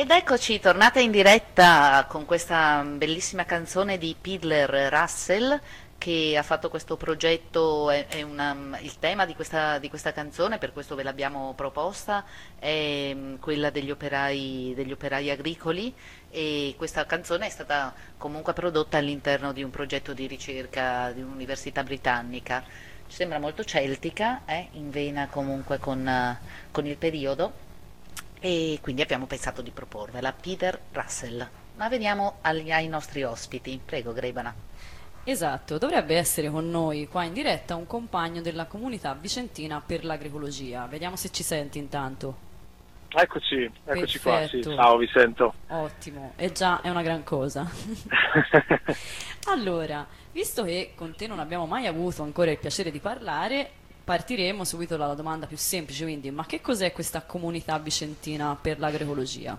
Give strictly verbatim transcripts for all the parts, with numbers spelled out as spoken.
Ed eccoci, tornata in diretta con questa bellissima canzone di Pidler Russell che ha fatto questo progetto, è, è una- il tema di questa, di questa canzone, per questo ve l'abbiamo proposta, è mm, quella degli operai, degli operai agricoli e questa canzone è stata comunque prodotta all'interno di un progetto di ricerca di un'università britannica. Ci sembra molto celtica, eh, in vena comunque con, eh, con il periodo e quindi abbiamo pensato di proporvela. Peter Russell. Ma veniamo agli, ai nostri ospiti. Prego, Grebana. Esatto, dovrebbe essere con noi qua in diretta un compagno della comunità vicentina per l'agricologia. Vediamo se ci senti intanto. Eccoci, eccoci qua, sì, Perfetto, ciao, vi sento. ottimo, e già è una gran cosa. Allora, visto che con te non abbiamo mai avuto ancora il piacere di parlare, partiremo subito dalla domanda più semplice, quindi, ma che cos'è questa comunità vicentina per l'agricologia?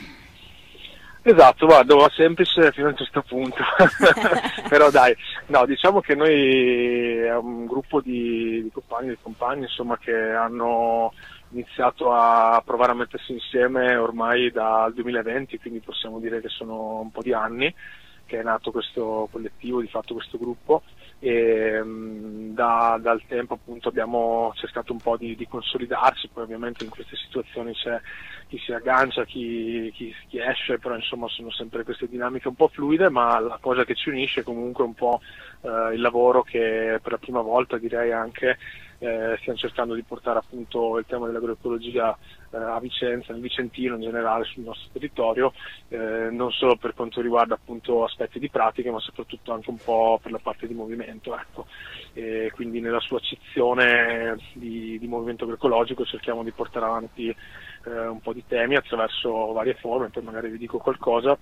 Esatto, guarda, va semplice fino a un certo punto, però dai, no, diciamo che noi è un gruppo di, di compagni e di compagni, insomma, che hanno iniziato a provare a mettersi insieme ormai dal duemilaventi, quindi possiamo dire che sono un po' di anni che è nato questo collettivo, di fatto questo gruppo, e mh, da, dal tempo appunto abbiamo cercato un po' di, di consolidarsi, poi ovviamente in queste situazioni c'è chi si aggancia, chi, chi, chi esce, però insomma sono sempre queste dinamiche un po' fluide, ma la cosa che ci unisce è comunque un po' eh, il lavoro che per la prima volta direi anche eh, stiamo cercando di portare appunto il tema dell'agroecologia eh, a Vicenza, nel Vicentino in generale sul nostro territorio, eh, non solo per quanto riguarda appunto aspetti di pratica, ma soprattutto anche un po' per la parte di movimento, ecco. E quindi nella sua accezione di, di movimento agroecologico cerchiamo di portare avanti eh, un po' di temi attraverso varie forme, poi magari vi dico qualcosa.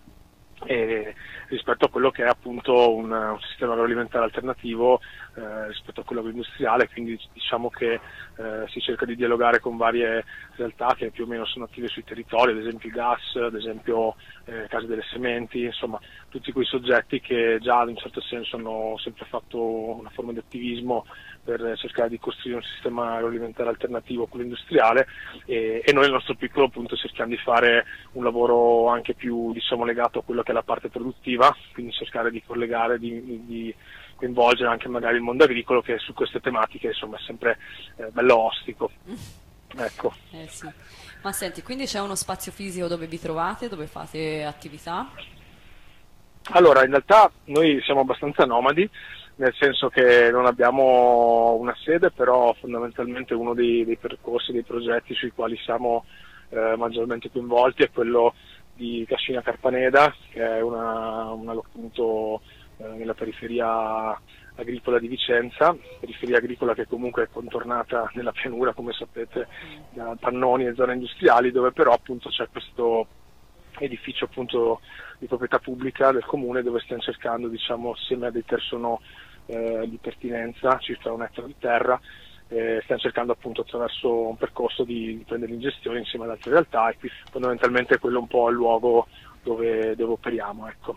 E rispetto a quello che è appunto un, un sistema agroalimentare alternativo eh, rispetto a quello industriale, quindi diciamo che eh, si cerca di dialogare con varie realtà che più o meno sono attive sui territori, ad esempio i gas, ad esempio eh, case delle sementi, insomma tutti quei soggetti che già in un certo senso hanno sempre fatto una forma di attivismo per cercare di costruire un sistema agroalimentare alternativo a quello industriale, e, e noi nel nostro piccolo appunto cerchiamo di fare un lavoro anche più diciamo legato a quello che è la parte produttiva, quindi cercare di collegare, di, di coinvolgere anche magari il mondo agricolo, che su queste tematiche insomma è sempre eh, bello ostico. Ecco. Eh sì. Ma senti, quindi c'è uno spazio fisico dove vi trovate, dove fate attività? Allora, in realtà noi siamo abbastanza nomadi, nel senso che non abbiamo una sede, però fondamentalmente uno dei, dei percorsi, dei progetti sui quali siamo eh, maggiormente coinvolti è quello di Cascina Carpaneda, che è una, una appunto eh, nella periferia agricola di Vicenza, periferia agricola che comunque è contornata nella pianura, come sapete, da pannoni e zone industriali, dove però appunto c'è questo edificio appunto di proprietà pubblica del comune, dove stiamo cercando, diciamo, assieme a dei terreno eh, di pertinenza, circa un ettaro di terra, eh, stiamo cercando appunto attraverso un percorso di, di prenderli in gestione insieme ad altre realtà, e qui fondamentalmente quello è un po' il luogo dove, dove operiamo, ecco.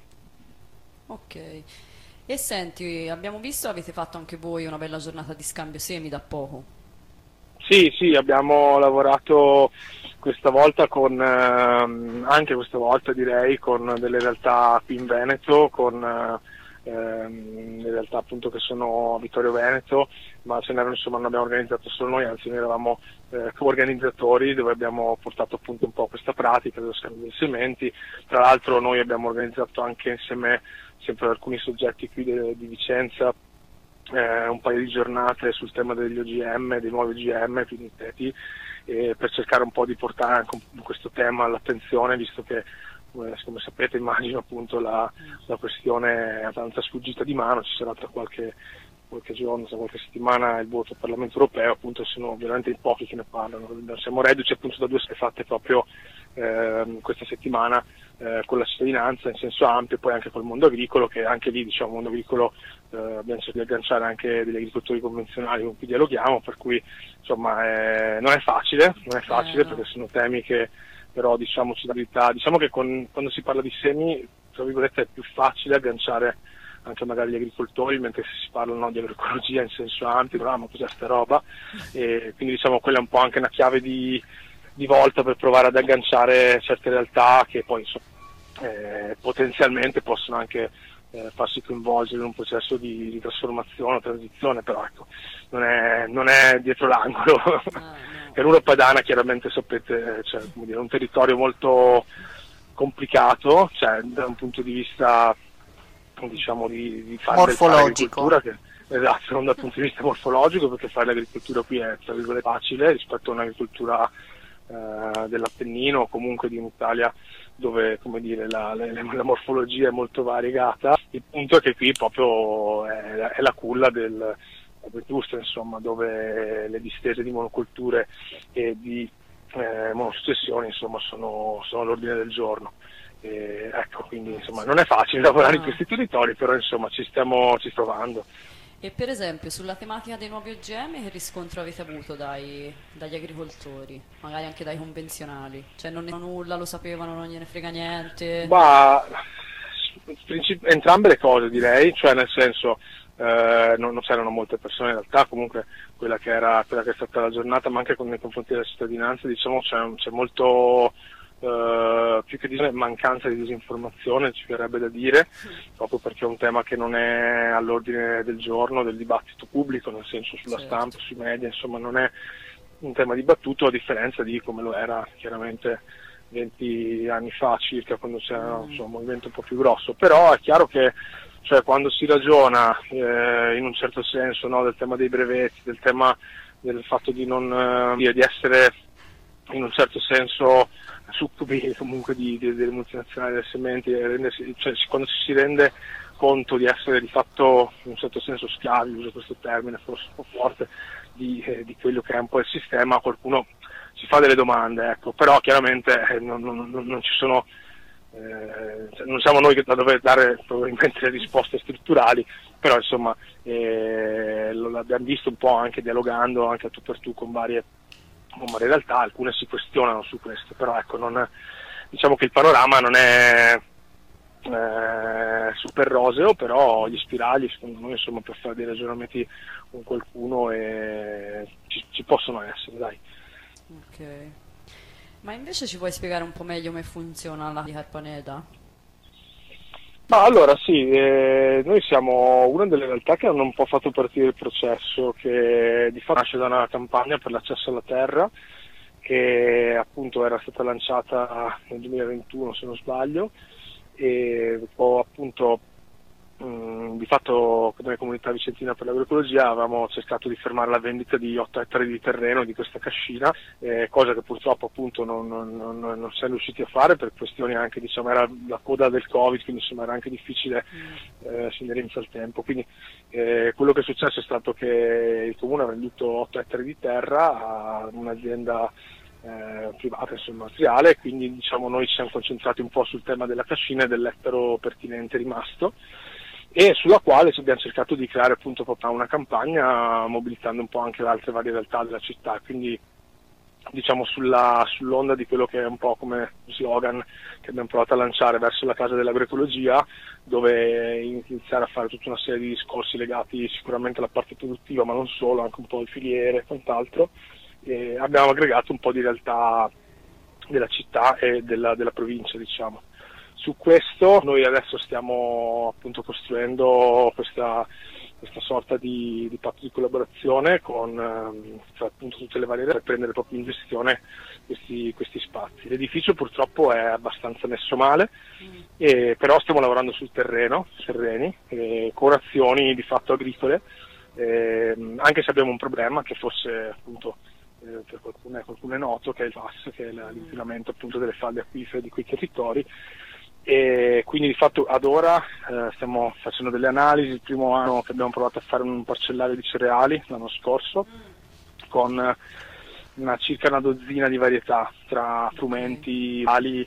Ok. E senti, abbiamo visto, avete fatto anche voi una bella giornata di scambio semi da poco. Sì, sì, abbiamo lavorato questa volta con, ehm, anche questa volta direi, con delle realtà qui in Veneto, con ehm, le realtà appunto che sono a Vittorio Veneto, ma ce n'erano, insomma, non abbiamo organizzato solo noi, anzi noi eravamo eh, co-organizzatori, dove abbiamo portato appunto un po' questa pratica dello scambio delle sementi. Tra l'altro noi abbiamo organizzato anche insieme sempre ad alcuni soggetti qui de- di Vicenza eh, un paio di giornate sul tema degli O G M, dei nuovi O G M, quindi teti, eh, per cercare un po' di portare anche un- questo tema all'attenzione, visto che come, come sapete immagino appunto la, la questione è abbastanza sfuggita di mano, ci sarà tra qualche, qualche giorno, tra qualche settimana il voto al Parlamento europeo, appunto sono veramente in pochi che ne parlano, siamo reduci appunto da due fatte proprio eh, questa settimana eh, con la cittadinanza in senso ampio, e poi anche col mondo agricolo, che anche lì diciamo il mondo agricolo eh, abbiamo cercato di agganciare anche degli agricoltori convenzionali con cui dialoghiamo, per cui insomma eh, non è facile, non è Eh, facile no. perché sono temi che però diciamoci la verità, diciamo che con, quando si parla di semi, tra virgolette, è più facile agganciare anche magari gli agricoltori, mentre se si parla no, di agroecologia in senso ampio, ah, ma cos'è sta roba? E quindi diciamo quella è un po' anche una chiave di di volta per provare ad agganciare certe realtà che poi insomma, eh, potenzialmente possono anche eh, farsi coinvolgere in un processo di, di trasformazione o transizione, però ecco, non è, non è dietro l'angolo. No, no. Pianura Padana chiaramente sapete, cioè, come dire, è un territorio molto complicato, cioè da un punto di vista diciamo di, di fare morfologico. Che, esatto, non dal punto di vista morfologico, perché fare l'agricoltura qui è tra virgolette facile rispetto a un'agricoltura eh, dell'Appennino o comunque di un'Italia dove, come dire, la, la, la morfologia è molto variegata. Il punto è che qui proprio è, è la culla del dell'industria, insomma, dove le distese di monocolture e di eh, monosuccessioni insomma sono, sono all'ordine del giorno. E, ecco, quindi insomma non è facile lavorare in questi territori, però insomma ci stiamo ci provando. E per esempio sulla tematica dei nuovi O G M che riscontro avete avuto dai, dagli agricoltori, magari anche dai convenzionali? Cioè non ne sanno nulla, lo sapevano, non gliene frega niente? Ma entrambe le cose direi, cioè nel senso eh, non, non c'erano molte persone in realtà, comunque quella che era quella che è stata la giornata, ma anche con, nei confronti della cittadinanza diciamo c'è, c'è molto Uh, più che dire mancanza di disinformazione, ci verrebbe da dire, proprio perché è un tema che non è all'ordine del giorno del dibattito pubblico, nel senso sulla certo. stampa, sui media, insomma non è un tema dibattuto, a differenza di come lo era chiaramente venti anni fa circa, quando c'era mm. insomma, un movimento un po' più grosso. Però è chiaro che cioè, quando si ragiona eh, in un certo senso no, del tema dei brevetti, del tema del fatto di non eh, di essere in un certo senso succubi comunque di, di, delle multinazionali delle sementi, rendersi, cioè, quando ci si rende conto di essere di fatto in un certo senso schiavi, uso questo termine forse un po' forte, di, eh, di quello che è un po' il sistema, qualcuno si fa delle domande, ecco, però chiaramente eh, non, non, non ci sono, eh, non siamo noi che da dover dare probabilmente le risposte strutturali, però insomma eh, lo abbiamo visto un po' anche dialogando anche a tu per tu con varie ma in realtà alcune si questionano su questo, però ecco, non, diciamo che il panorama non è eh, super roseo, però gli spiragli secondo noi insomma per fare dei ragionamenti con qualcuno e ci, ci possono essere, dai. Ok, ma invece ci puoi spiegare un po' meglio come funziona la di Carpaneta? Ma allora sì, eh, noi siamo una delle realtà che hanno un po' fatto partire il processo, che di fatto nasce da una campagna per l'accesso alla terra, che appunto era stata lanciata nel duemilaventuno se non sbaglio, e poi appunto mh, di fatto come comunità vicentina per l'agroecologia avevamo cercato di fermare la vendita di otto ettari di terreno di questa cascina, eh, cosa che purtroppo appunto non, non, non, non siamo riusciti a fare per questioni anche, diciamo, era la coda del Covid, quindi insomma era anche difficile eh, si inerenza al tempo. Quindi eh, quello che è successo è stato che il comune ha venduto otto ettari di terra a un'azienda Eh, privata, insomma, industriale, quindi diciamo noi ci siamo concentrati un po' sul tema della cascina e dell'ettaro pertinente rimasto, e sulla quale abbiamo cercato di creare appunto proprio una campagna mobilitando un po' anche le altre varie realtà della città, quindi diciamo sulla, sull'onda di quello che è un po' come slogan che abbiamo provato a lanciare verso la casa dell'agroecologia, dove iniziare a fare tutta una serie di discorsi legati sicuramente alla parte produttiva, ma non solo, anche un po' di filiere e quant'altro. E abbiamo aggregato un po' di realtà della città e della, della provincia, diciamo. Su questo noi adesso stiamo appunto costruendo questa, questa sorta di, di patto di collaborazione con ehm, tra appunto tutte le varie per prendere proprio in gestione questi, questi spazi. L'edificio purtroppo è abbastanza messo male, mm. e, però stiamo lavorando sul terreno, terreni, eh, con azioni di fatto agricole, eh, anche se abbiamo un problema che forse appunto per qualcuno è, qualcuno è noto, che è il F A S, che è l'inquinamento appunto delle falde acquifere di quei territori, e quindi di fatto ad ora eh, stiamo facendo delle analisi. Il primo anno che abbiamo provato a fare un parcellario di cereali l'anno scorso con una, circa una dozzina di varietà tra frumenti, ali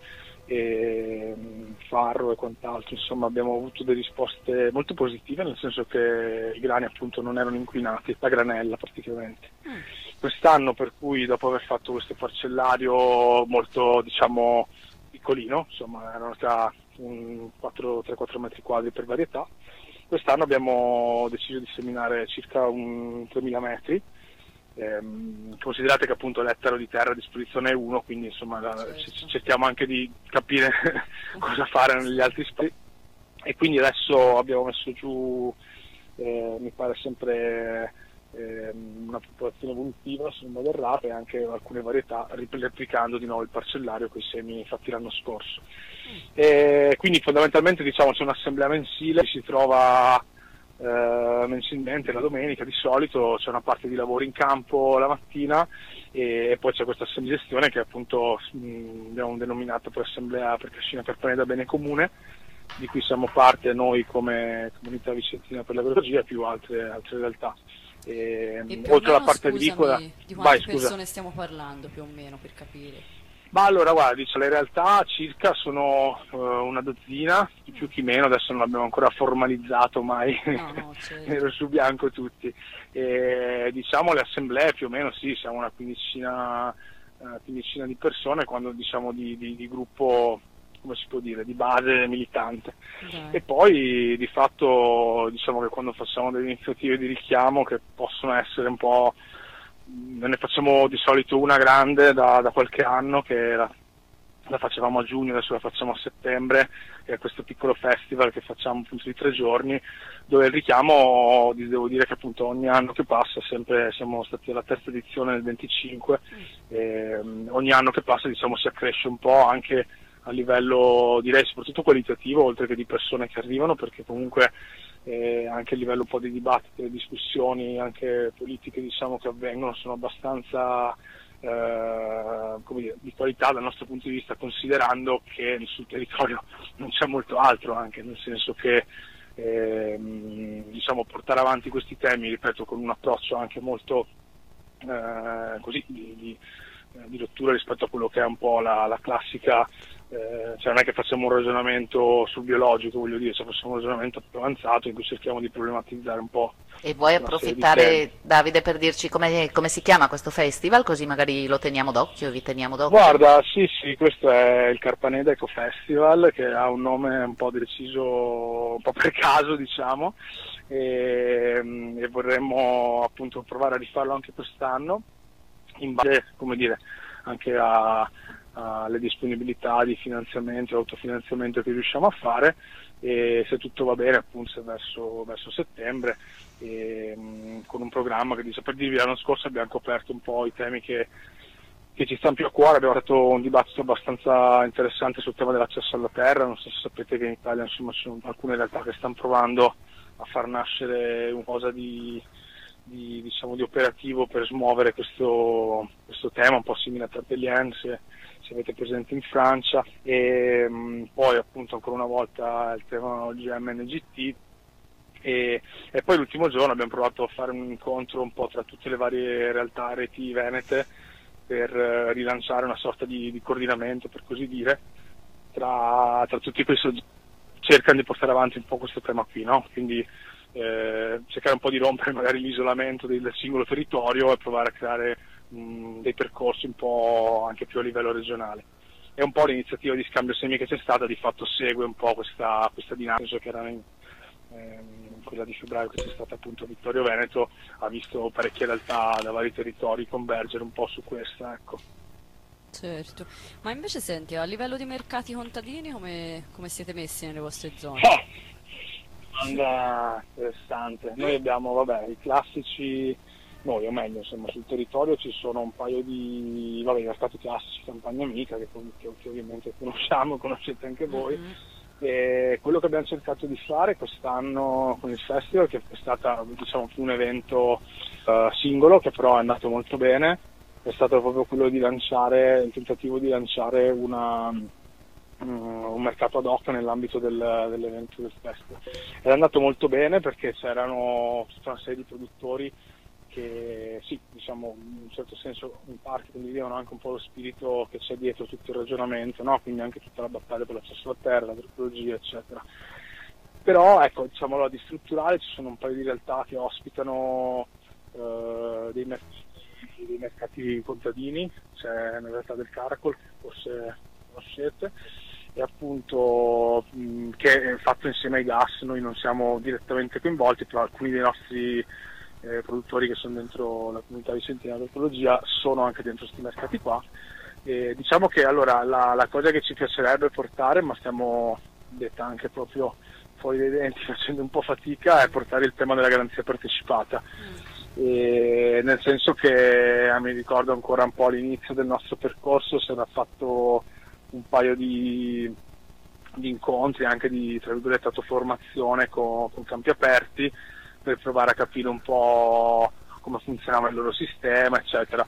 e farro e quant'altro, insomma abbiamo avuto delle risposte molto positive, nel senso che i grani appunto non erano inquinati, la granella praticamente. Mm. Quest'anno, per cui dopo aver fatto questo parcellario molto diciamo piccolino, insomma erano tra tre quattro metri quadri per varietà, quest'anno abbiamo deciso di seminare circa un tremila metri ehm, considerate che appunto l'ettaro di terra a disposizione è uno, quindi insomma la, certo. cerchiamo anche di capire cosa fare negli altri spazi, e quindi adesso abbiamo messo giù, eh, mi pare sempre eh, una popolazione evolutiva sul moderrato e anche alcune varietà, replicando di nuovo il parcellario con i semi fatti l'anno scorso. E quindi fondamentalmente diciamo c'è un'assemblea mensile, si trova eh, mensilmente la domenica di solito, c'è una parte di lavoro in campo la mattina e poi c'è questa gestione che appunto mh, abbiamo denominato per assemblea per Cascina Carpaneda Bene Comune, di cui siamo parte noi come comunità vicentina per l'agricoltura e più altre, altre realtà. E, e oltre alla meno, parte scusami, agricola, di quante vai, persone scusa. stiamo parlando più o meno per capire? Ma allora guarda, dice, le realtà circa sono uh, una dozzina, più che meno, adesso non l'abbiamo ancora formalizzato mai, no, no, certo. nero su bianco tutti. E, diciamo le assemblee più o meno sì, siamo una quindicina, una quindicina di persone, quando diciamo di, di, di gruppo, come si può dire, di base militante. Dai. E poi di fatto diciamo che quando facciamo delle iniziative di richiamo che possono essere un po', ne facciamo di solito una grande da, da qualche anno che la, la facevamo a giugno, adesso la facciamo a settembre, che è questo piccolo festival che facciamo appunto di tre giorni, dove il richiamo, devo dire che appunto ogni anno che passa, sempre siamo stati alla terza edizione nel venticinque, e ogni anno che passa diciamo si accresce un po' anche a livello, direi soprattutto qualitativo, oltre che di persone che arrivano, perché comunque eh, anche a livello un po' di dibattiti, le discussioni anche politiche diciamo che avvengono sono abbastanza eh, come dire, di qualità dal nostro punto di vista, considerando che sul territorio non c'è molto altro, anche nel senso che eh, diciamo portare avanti questi temi, ripeto, con un approccio anche molto eh, così di, di, di rottura rispetto a quello che è un po' la, la classica. Eh, cioè non è che facciamo un ragionamento sul biologico, voglio dire, cioè facciamo un ragionamento più avanzato in cui cerchiamo di problematizzare un po'. E vuoi approfittare, Davide, per dirci come, come si chiama questo festival, così magari lo teniamo d'occhio, vi teniamo d'occhio? Guarda, sì sì, questo è il Carpaneda Eco Festival, che ha un nome un po' deciso, un po' per caso diciamo, e, e vorremmo appunto provare a rifarlo anche quest'anno, in base, come dire, anche a alle disponibilità di finanziamento e autofinanziamento che riusciamo a fare, e se tutto va bene appunto se verso, verso settembre, e, mh, con un programma che dice, per dirvi, l'anno scorso abbiamo coperto un po' i temi che, che ci stanno più a cuore, abbiamo fatto un dibattito abbastanza interessante sul tema dell'accesso alla terra, non so se sapete che in Italia insomma ci sono alcune realtà che stanno provando a far nascere una cosa di Di, diciamo, di operativo per smuovere questo, questo tema, un po' simile a Tarpellian, se, se avete presente in Francia, e mh, poi appunto ancora una volta il tema G M N G T, e, e poi l'ultimo giorno abbiamo provato a fare un incontro un po' tra tutte le varie realtà reti venete per eh, rilanciare una sorta di, di coordinamento, per così dire, tra, tra tutti quei soggetti che cercano di portare avanti un po' questo tema qui, no? Quindi Eh, cercare un po' di rompere magari l'isolamento del singolo territorio e provare a creare mh, dei percorsi un po' anche più a livello regionale. E un po' l'iniziativa di scambio semi che c'è stata di fatto segue un po' questa, questa dinamica che era in, ehm, quella di febbraio che c'è stata appunto a Vittorio Veneto, ha visto parecchie realtà da vari territori convergere un po' su questa, ecco. Certo, ma invece senti, a livello di mercati contadini come, come siete messi nelle vostre zone? Oh! Domanda interessante. Noi abbiamo, vabbè, i classici, noi o meglio, insomma, sul territorio ci sono un paio di, vabbè, i mercati classici, Campagna Amica, che, che, che ovviamente conosciamo, conoscete anche voi. Mm-hmm. E quello che abbiamo cercato di fare quest'anno con il festival, che è stato diciamo un evento uh, singolo, che però è andato molto bene, è stato proprio quello di lanciare, il tentativo di lanciare una un mercato ad hoc nell'ambito del, dell'evento del festival. È andato molto bene perché c'erano tutta una serie di produttori che sì, diciamo in un certo senso in parte condividevano anche un po' lo spirito che c'è dietro tutto il ragionamento, no? Quindi anche tutta la battaglia per l'accesso alla terra, l'agroecologia eccetera. Però ecco, diciamo alla di strutturale ci sono un paio di realtà che ospitano eh, dei, mercati, dei mercati contadini, c'è una realtà del Caracol che forse conoscete, e appunto mh, che è fatto insieme ai gas. Noi non siamo direttamente coinvolti, però alcuni dei nostri eh, produttori che sono dentro la comunità vicentina dell'ecologia sono anche dentro questi mercati qua. E diciamo che allora la, la cosa che ci piacerebbe portare, ma stiamo detta anche proprio fuori dai denti facendo un po' fatica, è portare il tema della garanzia partecipata. E nel senso che eh, mi ricordo ancora un po' all'inizio del nostro percorso si era fatto un paio di, di incontri, anche di tra virgolette autoformazione con, con campi aperti, per provare a capire un po' come funzionava il loro sistema, eccetera.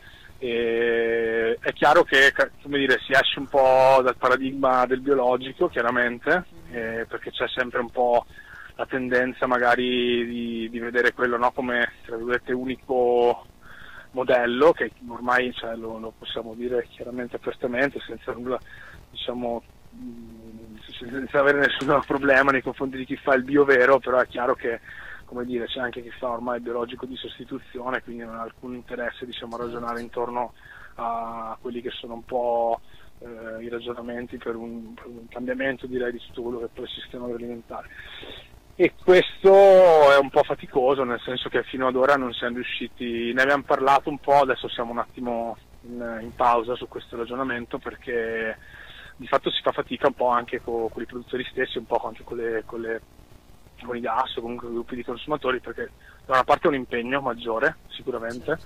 E è chiaro che, come dire, si esce un po' dal paradigma del biologico, chiaramente, eh, perché c'è sempre un po' la tendenza magari di, di vedere quello, no, come tra virgolette unico modello, che ormai, cioè, lo, lo possiamo dire chiaramente apertamente, senza nulla, diciamo, senza avere nessun problema nei confronti di chi fa il bio vero, però è chiaro che, come dire, c'è anche chi fa ormai il biologico di sostituzione, quindi non ha alcun interesse, diciamo, a ragionare intorno a quelli che sono un po' eh, i ragionamenti per un, per un cambiamento, direi, di tutto quello che è poi il sistema agroalimentare. E questo è un po' faticoso, nel senso che fino ad ora non siamo riusciti, ne abbiamo parlato un po', adesso siamo un attimo in, in pausa su questo ragionamento, perché di fatto si fa fatica un po' anche con, con i produttori stessi, un po' anche con le, con le con i gas o comunque con i gruppi di consumatori, perché da una parte è un impegno maggiore sicuramente,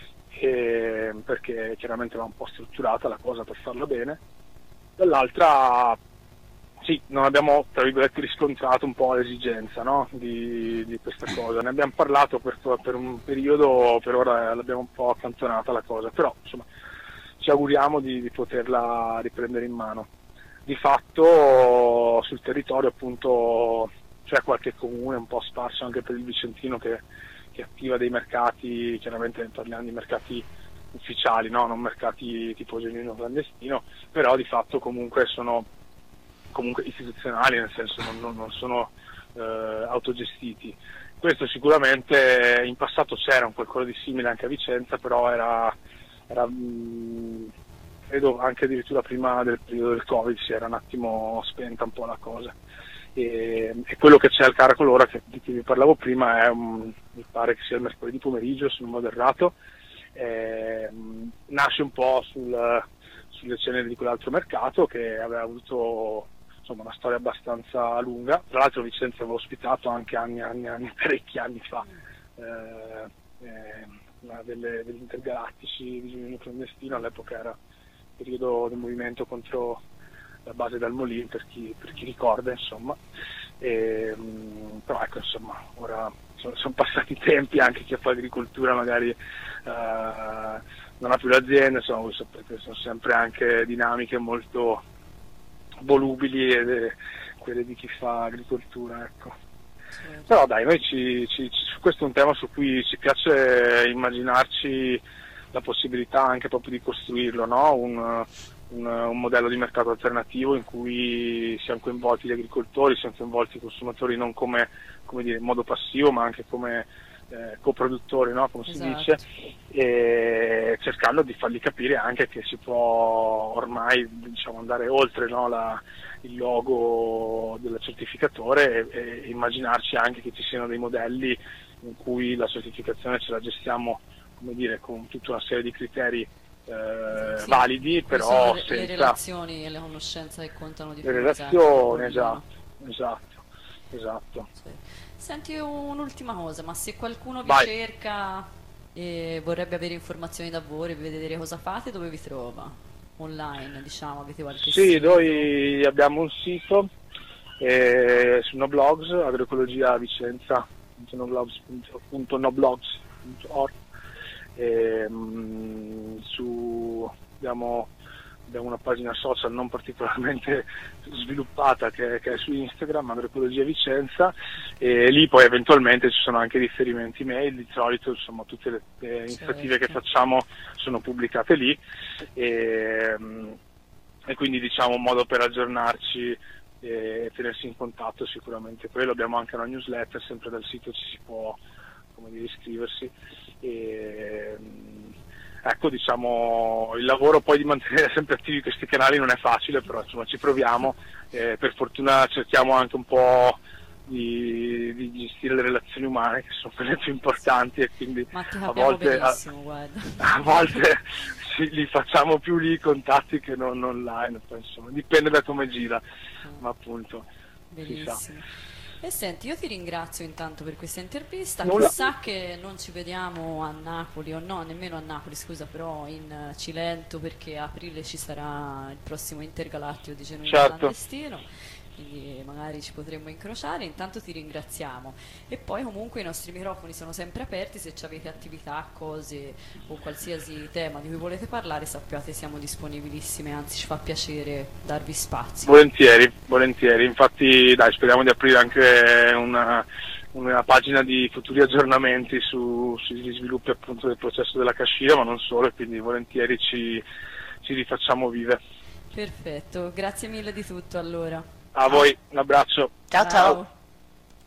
e perché chiaramente va un po' strutturata la cosa per farla bene, dall'altra sì, non abbiamo tra virgolette riscontrato un po' l'esigenza, no, di, di questa cosa, ne abbiamo parlato per, per un periodo, per ora l'abbiamo un po' accantonata la cosa, però insomma ci auguriamo di, di poterla riprendere in mano. Di fatto sul territorio appunto c'è qualche comune un po' sparso anche per il Vicentino che, che attiva dei mercati, chiaramente parliamo di mercati ufficiali, no? Non mercati tipo genuino clandestino, però di fatto comunque sono comunque istituzionali, nel senso non, non sono eh, autogestiti. Questo sicuramente in passato c'era un qualcosa di simile anche a Vicenza, però era, era mh, credo anche addirittura prima del periodo del Covid si era un attimo spenta un po' la cosa. E, e quello che c'è al Caracolora, che, di cui vi parlavo prima, è un, mi pare che sia il mercoledì pomeriggio, se non vado errato, eh, nasce un po' sul, sulle ceneri di quell'altro mercato che aveva avuto insomma una storia abbastanza lunga. Tra l'altro Vicenza aveva ospitato anche anni anni anni parecchi anni fa eh, eh, una delle, degli intergalattici di Giuliano Clandestino, all'epoca era il periodo del movimento contro la base dal Molin, per chi, per chi ricorda, insomma. E, mh, però ecco, insomma, ora sono, sono passati i tempi, anche chi fa agricoltura magari uh, non ha più l'azienda, insomma, voi sapete, sono sempre anche dinamiche molto volubili, ed è quelle di chi fa agricoltura, ecco. Certo. Però dai, noi ci, ci, ci, questo è un tema su cui ci piace immaginarci la possibilità anche proprio di costruirlo, no? Un, Un, un modello di mercato alternativo in cui siano coinvolti gli agricoltori, siano coinvolti i consumatori non come, come dire, in modo passivo, ma anche come eh, coproduttori, no? Come esatto. si dice, e cercando di fargli capire anche che si può ormai, diciamo, andare oltre, no? la, il logo del certificatore e, e immaginarci anche che ci siano dei modelli in cui la certificazione ce la gestiamo, come dire, con tutta una serie di criteri Eh, sì, validi, però le, senza le relazioni e le conoscenze che contano di più. Le relazioni, esatto, esatto, esatto. Sì. Senti, un'ultima cosa, ma se qualcuno vi Vai. cerca e vorrebbe avere informazioni da voi, vedere cosa fate, dove vi trova? Online, diciamo, avete qualche Sì, sito? noi abbiamo un sito eh, su Noblogs, agroecologia Vicenza punto noblogs punto org. E, mh, su, abbiamo, abbiamo una pagina social non particolarmente sviluppata che, che è su Instagram, Agroecologia Vicenza, e lì poi eventualmente ci sono anche riferimenti mail, di solito insomma tutte le, le iniziative certo. che facciamo sono pubblicate lì, e, e quindi diciamo un modo per aggiornarci e tenersi in contatto sicuramente quello. Abbiamo anche una newsletter, sempre dal sito ci si può, come dire, iscriversi. E, ecco, diciamo, il lavoro poi di mantenere sempre attivi questi canali non è facile, però insomma ci proviamo, eh, per fortuna cerchiamo anche un po' di, di gestire le relazioni umane, che sono quelle più importanti, e quindi Ma ti a capiamo volte, a, benissimo, guarda. a volte sì, li facciamo più lì i contatti che non online, poi, insomma, dipende da come gira, ma appunto si sa. Benissimo. E senti, io ti ringrazio intanto per questa intervista. Nulla. Chissà che non ci vediamo a Napoli, o no, nemmeno a Napoli, scusa, però in eh, Cilento, perché a aprile ci sarà il prossimo Intergalattico di Genuino Certo. Clandestino, quindi magari ci potremmo incrociare. Intanto ti ringraziamo. E poi comunque i nostri microfoni sono sempre aperti, se avete attività, cose o qualsiasi tema di cui volete parlare, sappiate siamo disponibilissime, anzi ci fa piacere darvi spazio. Volentieri, volentieri, infatti dai, speriamo di aprire anche una, una pagina di futuri aggiornamenti su, sugli sviluppi appunto del processo della cascina, ma non solo, e quindi volentieri ci, ci rifacciamo vive. Perfetto, grazie mille di tutto allora. A voi, un abbraccio. Ciao ciao.